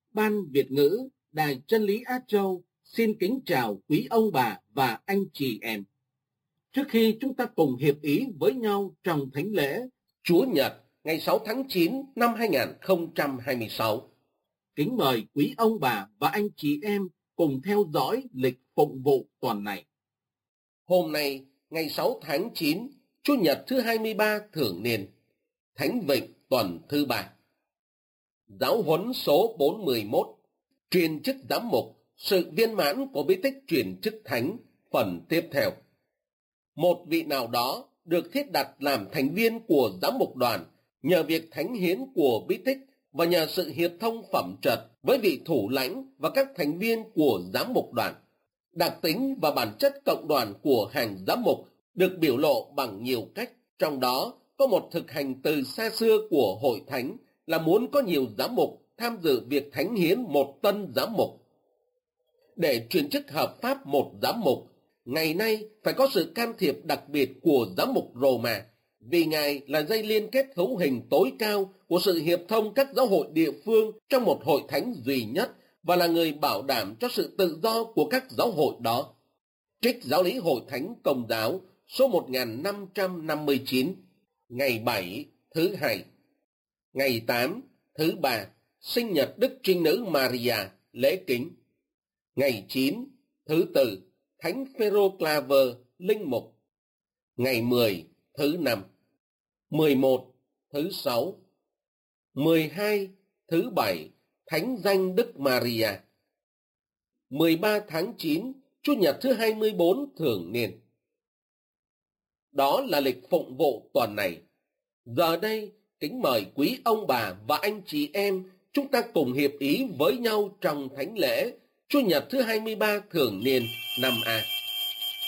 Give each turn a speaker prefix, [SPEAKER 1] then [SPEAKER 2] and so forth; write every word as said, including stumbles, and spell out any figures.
[SPEAKER 1] Ban Việt ngữ, Đài Chân lý Á Châu xin kính chào quý ông bà và anh chị em. Trước khi chúng ta cùng hiệp ý với nhau trong thánh lễ
[SPEAKER 2] Chúa Nhật ngày sáu tháng chín năm hai nghìn không trăm hai mươi sáu,
[SPEAKER 1] kính mời quý ông bà và anh chị em cùng theo dõi lịch phụng vụ tuần này.
[SPEAKER 2] Hôm nay, ngày sáu tháng chín, Chủ nhật thứ hai mươi ba thường niên, Thánh Vịnh tuần thứ ba. Giáo huấn số bốn mươi mốt, truyền chức giám mục, sự viên mãn của bí tích truyền chức thánh, phần tiếp theo. Một vị nào đó được thiết đặt làm thành viên của giám mục đoàn nhờ việc thánh hiến của bí tích và nhờ sự hiệp thông phẩm trật với vị thủ lãnh và các thành viên của giám mục đoàn. Đặc tính và bản chất cộng đoàn của hàng giám mục được biểu lộ bằng nhiều cách, trong đó có một thực hành từ xa xưa của hội thánh là muốn có nhiều giám mục tham dự việc thánh hiến một tân giám mục. Để truyền chức hợp pháp một giám mục, ngày nay phải có sự can thiệp đặc biệt của giám mục Roma, vì Ngài là dây liên kết hữu hình tối cao của sự hiệp thông các giáo hội địa phương trong một hội thánh duy nhất và là người bảo đảm cho sự tự do của các giáo hội đó. Trích Giáo lý Hội Thánh Công giáo số một nghìn năm trăm năm mươi chín, ngày bảy, thứ hai. Ngày tám, thứ ba, sinh nhật Đức Trinh Nữ Maria, lễ kính. Ngày chín, thứ tư, Thánh Phêrô Claver, linh mục. Ngày mười, thứ năm. mười một, thứ sáu. mười hai, thứ bảy, Thánh danh Đức Maria. mười ba tháng chín, Chủ nhật thứ hai mươi bốn thường niên. Đó là lịch phụng vụ tuần này. Giờ đây, kính mời quý ông bà và anh chị em chúng ta cùng hiệp ý với nhau trong thánh lễ Chủ nhật thứ hai mươi ba thường niên năm A.